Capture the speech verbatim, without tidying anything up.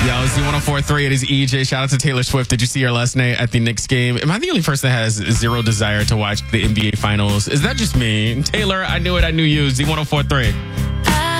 Yo, Z one oh four point three, it is E J. Shout out to Taylor Swift. Did you see her last night at the Knicks game? Am I the only person that has zero desire to watch the N B A Finals? Is that just me? Taylor, I knew it. I knew you. Z one oh four point three.